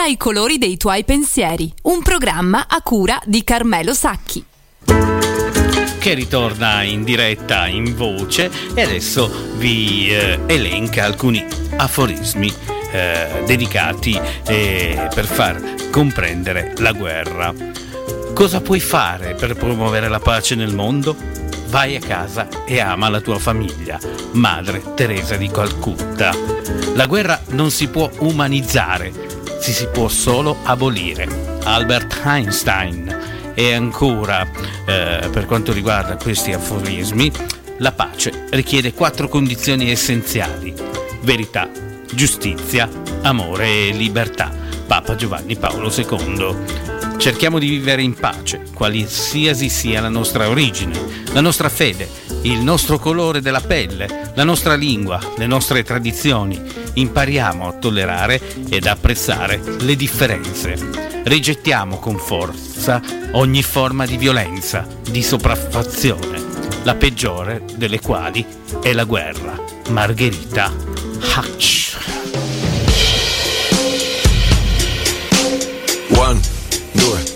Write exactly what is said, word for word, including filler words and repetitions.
ai colori dei tuoi pensieri, un programma a cura di Carmelo Sacchi, che ritorna in diretta in voce e adesso vi eh, elenca alcuni aforismi eh, dedicati eh, per far comprendere la guerra. Cosa puoi fare per promuovere la pace nel mondo? Vai a casa e ama la tua famiglia. Madre Teresa di Calcutta. La guerra non si può umanizzare, si si può solo abolire. Albert Einstein. E ancora, eh, per quanto riguarda questi aforismi, la pace richiede quattro condizioni essenziali: verità, giustizia, amore e libertà. Papa Giovanni Paolo secondo. Cerchiamo di vivere in pace, qualsiasi sia la nostra origine, la nostra fede, il nostro colore della pelle, la nostra lingua, le nostre tradizioni. Impariamo a tollerare ed apprezzare le differenze. Rigettiamo con forza ogni forma di violenza, di sopraffazione, la peggiore delle quali è la guerra. Margherita Hack.